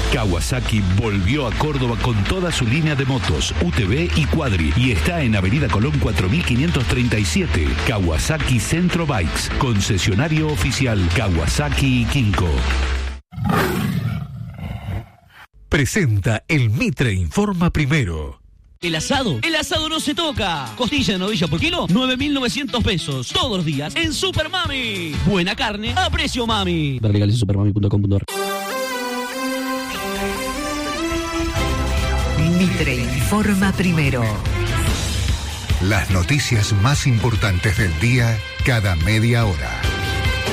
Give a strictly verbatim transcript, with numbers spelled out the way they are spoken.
Kawasaki volvió a Córdoba con toda su línea de motos, U T V y Quadri, y está en Avenida Colón cuatro mil quinientos treinta y siete. Kawasaki Centro Bikes, concesionario oficial Kawasaki y Kinko. Presenta el Mitre Informa Primero. El asado, el asado no se toca. Costilla de novilla por kilo, nueve mil novecientos pesos. Todos los días en Super Mami. Buena carne a precio mami. Ver legales en supermami punto com punto ar. Mitre Informa Primero. Las noticias más importantes del día cada media hora.